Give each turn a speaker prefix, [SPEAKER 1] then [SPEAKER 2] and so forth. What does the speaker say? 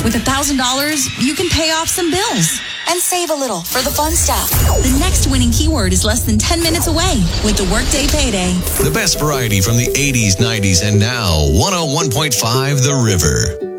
[SPEAKER 1] With $1,000, you can pay off some bills.
[SPEAKER 2] And save a little for the fun stuff.
[SPEAKER 1] The next winning keyword is less than 10 minutes away with the Workday Payday.
[SPEAKER 3] The best variety from the 80s, 90s, and now 101.5 The River.